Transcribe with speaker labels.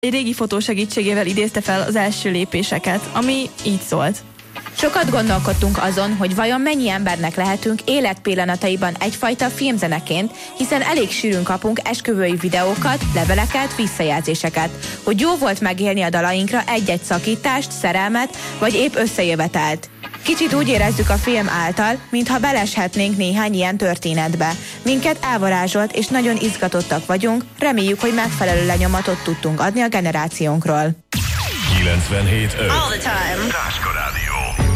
Speaker 1: Egy régi fotó segítségével idézte fel az első lépéseket, ami így szólt.
Speaker 2: Sokat gondolkodtunk azon, hogy vajon mennyi embernek lehetünk életpillanataiban egyfajta filmzeneként, hiszen elég sűrűn kapunk esküvői videókat, leveleket, visszajelzéseket, hogy jó volt megélni a dalainkra egy-egy szakítást, szerelmet, vagy épp összejövetelt. Kicsit úgy érezzük a film által, mintha beleshetnénk néhány ilyen történetbe. Minket elvarázsolt és nagyon izgatottak vagyunk, reméljük, hogy megfelelő lenyomatot tudtunk adni a generációnkról.
Speaker 3: 97.5 All the time.